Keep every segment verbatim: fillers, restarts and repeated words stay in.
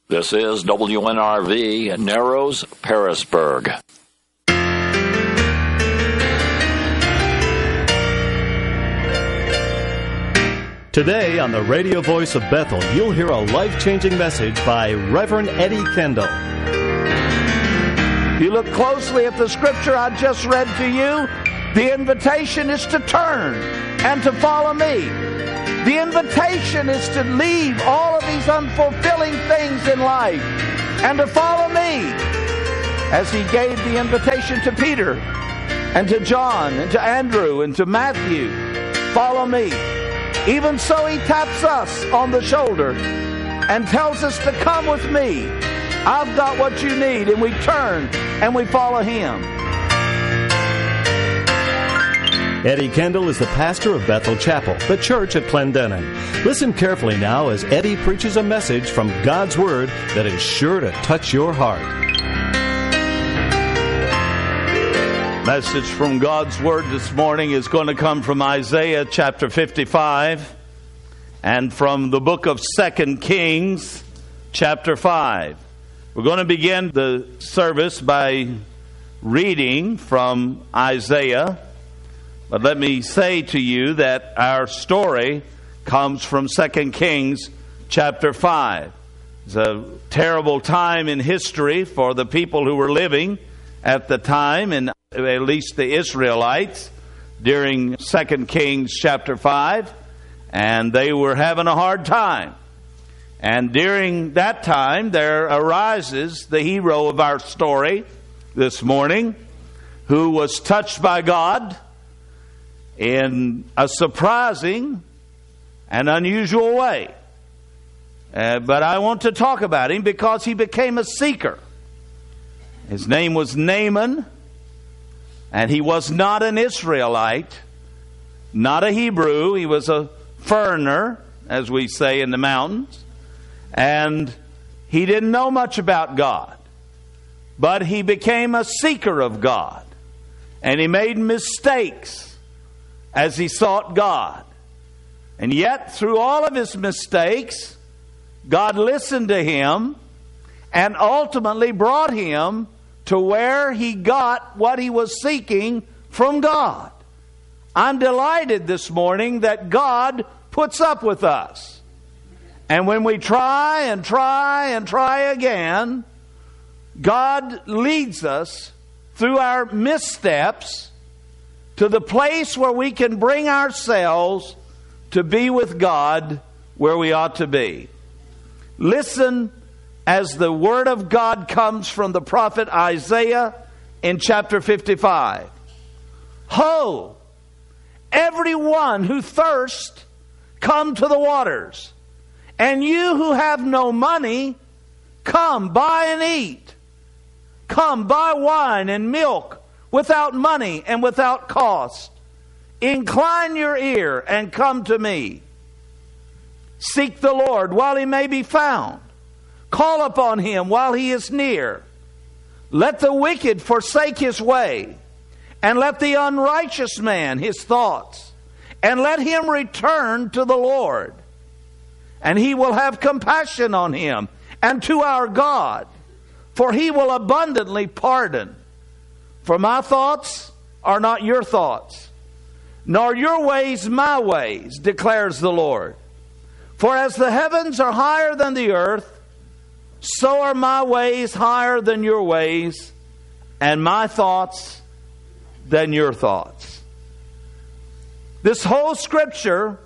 This is W N R V, Narrows, Pearisburg. Today on the Radio Voice of Bethel, you'll hear a life-changing message by Reverend Eddie Kendall. You look closely at the scripture I just read to you. The invitation is to turn and to follow me. The invitation is to leave all of these unfulfilling things in life and to follow me. As he gave the invitation to Peter and to John and to Andrew and to Matthew, follow me. Even so, he taps us on the shoulder and tells us to come with me. I've got what you need. And we turn and we follow him. Eddie Kendall is the pastor of Bethel Chapel, the church at Clendenin. Listen carefully now as Eddie preaches a message from God's Word that is sure to touch your heart. Message from God's Word this morning is going to come from Isaiah chapter fifty-five and from the book of Second Kings chapter five. We're going to begin the service by reading from Isaiah. But let me say to you that our story comes from Second Kings chapter five. It's a terrible time in history for the people who were living at the time, and at least the Israelites, during Second Kings chapter five, and they were having a hard time. And during that time, there arises the hero of our story this morning, who was touched by God in a surprising and unusual way. Uh, but I want to talk about him because he became a seeker. His name was Naaman, and he was not an Israelite, not a Hebrew. He was a foreigner, as we say in the mountains. And he didn't know much about God. But he became a seeker of God. And he made mistakes as he sought God. And yet, through all of his mistakes, God listened to him and ultimately brought him to where he got what he was seeking from God. I'm delighted this morning that God puts up with us. And when we try and try and try again, God leads us through our missteps to the place where we can bring ourselves to be with God where we ought to be. Listen as the Word of God comes from the prophet Isaiah in chapter fifty-five. Ho! Everyone who thirsts, come to the waters. And you who have no money, come, buy and eat. Come, buy wine and milk without money and without cost. Incline your ear and come to me. Seek the Lord while he may be found. Call upon him while he is near. Let the wicked forsake his way, and let the unrighteous man his thoughts, and let him return to the Lord. And he will have compassion on him and to our God, for he will abundantly pardon. For my thoughts are not your thoughts, nor your ways my ways, declares the Lord. For as the heavens are higher than the earth, so are my ways higher than your ways, and my thoughts than your thoughts. This whole scripture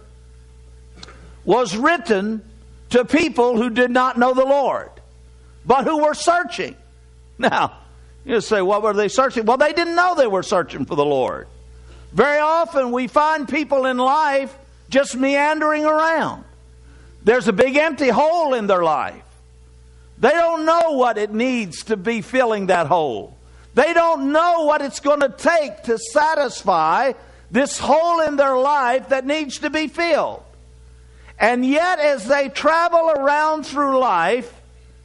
was written to people who did not know the Lord, but who were searching. Now, you say, what were they searching? Well, they didn't know they were searching for the Lord. Very often we find people in life just meandering around. There's a big empty hole in their life. They don't know what it needs to be filling that hole. They don't know what it's going to take to satisfy this hole in their life that needs to be filled. And yet, as they travel around through life,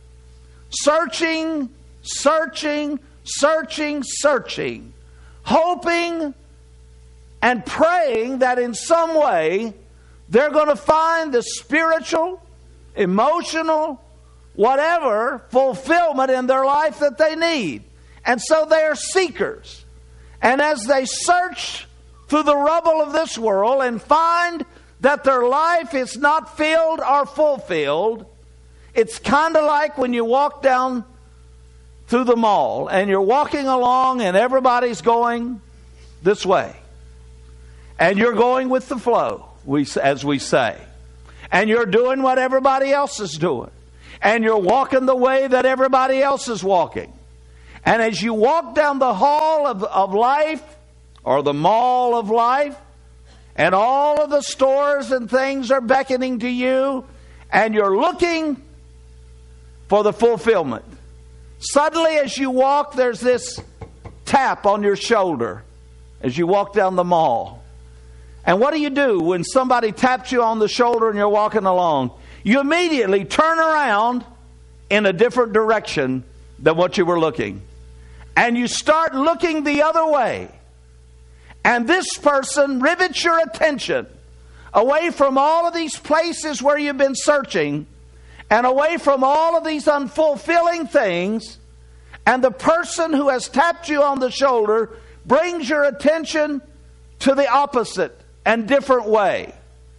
searching, searching, searching, searching, hoping and praying that in some way they're going to find the spiritual, emotional, whatever fulfillment in their life that they need. And so they are seekers. And as they search through the rubble of this world and find that their life is not filled or fulfilled, it's kind of like when you walk down through the mall and you're walking along and everybody's going this way. And you're going with the flow, we, as we say. And you're doing what everybody else is doing. And you're walking the way that everybody else is walking. And as you walk down the hall of, of life, or the mall of life, and all of the stores and things are beckoning to you, and you're looking for the fulfillment. Suddenly as you walk, there's this tap on your shoulder as you walk down the mall. And what do you do when somebody taps you on the shoulder and you're walking along? You immediately turn around in a different direction than what you were looking. And you start looking the other way. And this person rivets your attention away from all of these places where you've been searching, and away from all of these unfulfilling things. And the person who has tapped you on the shoulder brings your attention to the opposite and different way.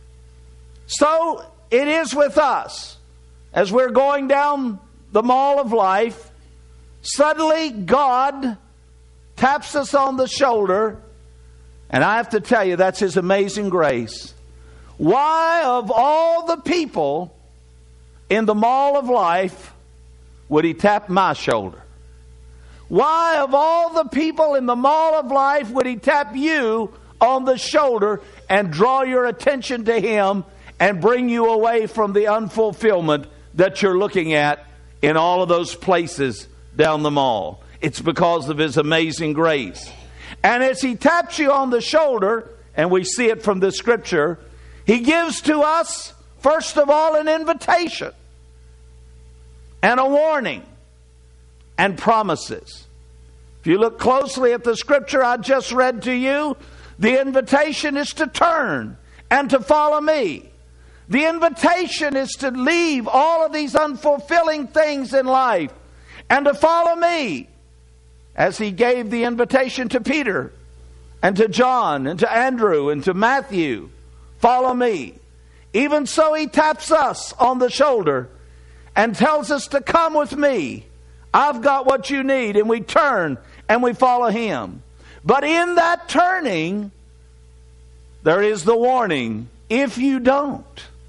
So it is with us. As we're going down the mall of life, suddenly God taps us on the shoulder, and I have to tell you, that's His amazing grace. Why, of all the people in the mall of life, would He tap my shoulder? Why, of all the people in the mall of life, would He tap you on the shoulder and draw your attention to Him and bring you away from the unfulfillment that you're looking at in all of those places down the mall? It's because of His amazing grace. And as He taps you on the shoulder, and we see it from the Scripture, He gives to us, first of all, an invitation and a warning and promises. If you look closely at the Scripture I just read to you, the invitation is to turn and to follow me. The invitation is to leave all of these unfulfilling things in life and to follow me, as He gave the invitation to Peter and to John and to Andrew and to Matthew. Follow me. Even so, He taps us on the shoulder and tells us to come with me. I've got what you need. And we turn and we follow Him. But in that turning, there is the warning. If you don't,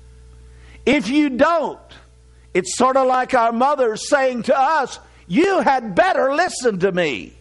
if you don't, it's sort of like our mothers saying to us, you had better listen to me.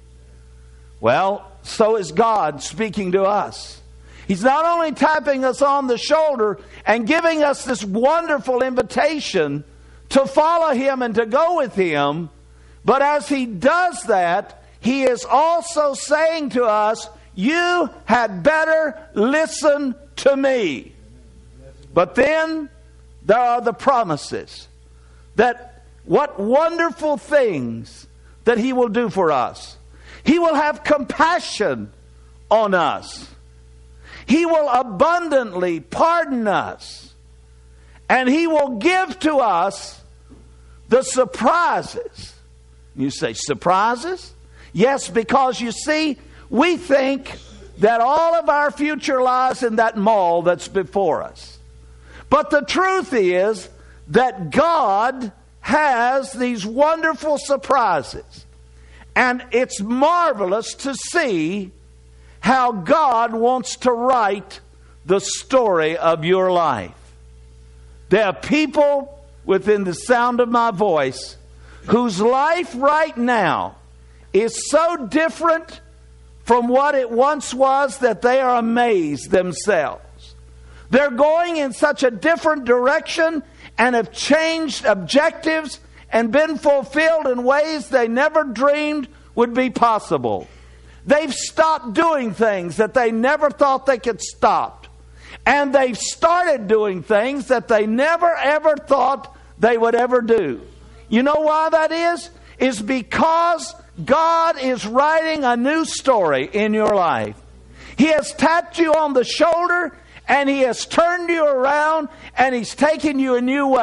Well, so is God speaking to us. He's not only tapping us on the shoulder and giving us this wonderful invitation to follow Him and to go with Him, but as He does that, He is also saying to us, you had better listen to me. But then there are the promises that what wonderful things that He will do for us. He will have compassion on us. He will abundantly pardon us. And He will give to us the surprises. You say, surprises? Yes, because you see, we think that all of our future lies in that mall that's before us. But the truth is that God has these wonderful surprises. And it's marvelous to see how God wants to write the story of your life. There are people within the sound of my voice whose life right now is so different from what it once was that they are amazed themselves. They're going in such a different direction and have changed objectives and been fulfilled in ways they never dreamed would be possible. They've stopped doing things that they never thought they could stop. And they've started doing things that they never ever thought they would ever do. You know why that is? It's because God is writing a new story in your life. He has tapped you on the shoulder and He has turned you around and He's taken you a new way.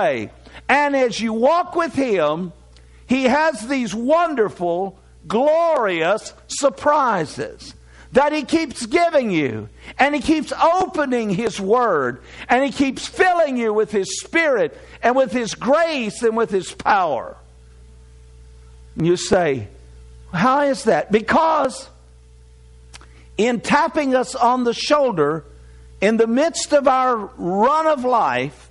And as you walk with Him, He has these wonderful, glorious surprises that He keeps giving you. And He keeps opening His Word. And He keeps filling you with His Spirit and with His grace and with His power. And you say, how is that? Because in tapping us on the shoulder in the midst of our run of life,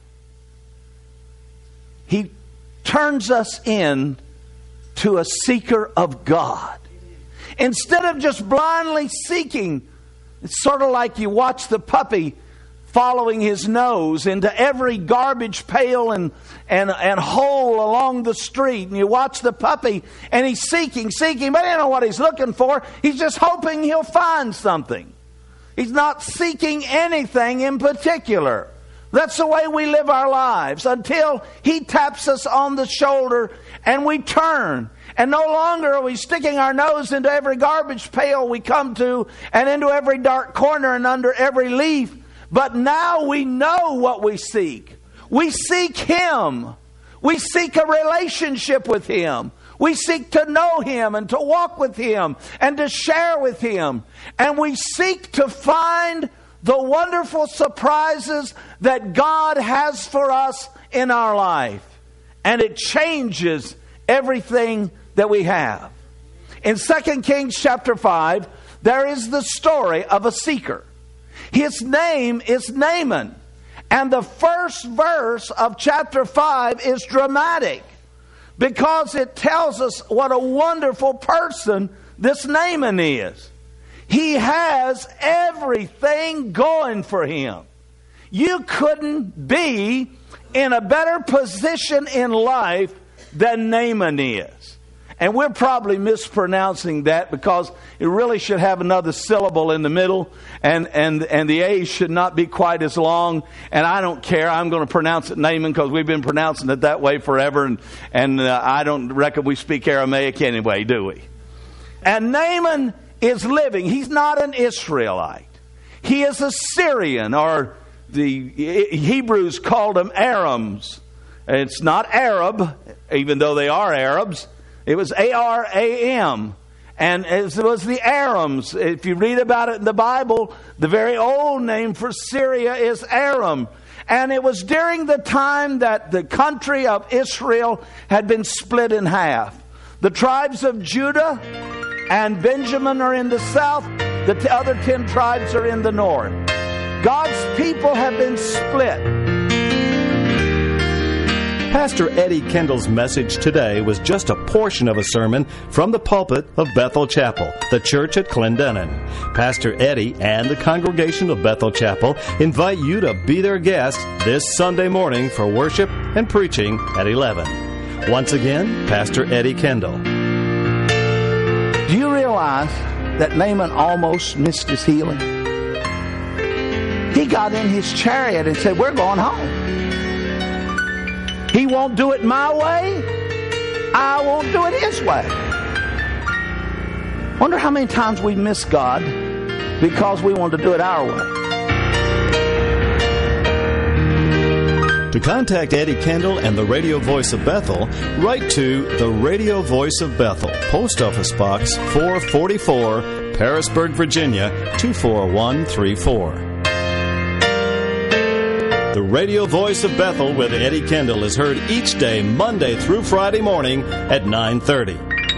He turns us in to a seeker of God. Instead of just blindly seeking, it's sort of like you watch the puppy following his nose into every garbage pail and, and, and hole along the street. And you watch the puppy and he's seeking, seeking, but he don't know what he's looking for. He's just hoping he'll find something. He's not seeking anything in particular. That's the way we live our lives until He taps us on the shoulder and we turn. And no longer are we sticking our nose into every garbage pail we come to and into every dark corner and under every leaf. But now we know what we seek. We seek Him. We seek a relationship with Him. We seek to know Him and to walk with Him and to share with Him. And we seek to find the wonderful surprises that God has for us in our life. And it changes everything that we have. In Second Kings chapter five, there is the story of a seeker. His name is Naaman. And the first verse of chapter five is dramatic because it tells us what a wonderful person this Naaman is. He has everything going for him. You couldn't be in a better position in life than Naaman is. And we're probably mispronouncing that because it really should have another syllable in the middle, and, and, and the A should not be quite as long. And I don't care. I'm going to pronounce it Naaman because we've been pronouncing it that way forever. And, and uh, I don't reckon we speak Aramaic anyway, do we? And Naaman is living. He's not an Israelite. He is a Syrian, or the Hebrews called them Arams. It's not Arab, even though they are Arabs. It was A R A M. And it was the Arams. If you read about it in the Bible, the very old name for Syria is Aram. And it was during the time that the country of Israel had been split in half. The tribes of Judah and Benjamin are in the south. The t- other ten tribes are in the north. God's people have been split. Pastor Eddie Kendall's message today was just a portion of a sermon from the pulpit of Bethel Chapel, the church at Clendenin. Pastor Eddie and the congregation of Bethel Chapel invite you to be their guest this Sunday morning for worship and preaching at eleven. Once again, Pastor Eddie Kendall. Do you realize that Naaman almost missed his healing? He got in his chariot and said, "We're going home. He won't do it my way. I won't do it His way." Wonder how many times we miss God because we want to do it our way. To contact Eddie Kendall and the Radio Voice of Bethel, write to the Radio Voice of Bethel, Post Office Box four forty-four, Parisburg, Virginia two four one three four. The Radio Voice of Bethel with Eddie Kendall is heard each day, Monday through Friday morning at nine thirty.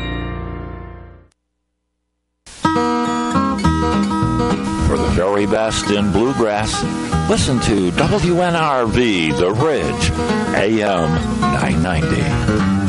For the very best in bluegrass, listen to W N R V, The Ridge, A M nine ninety.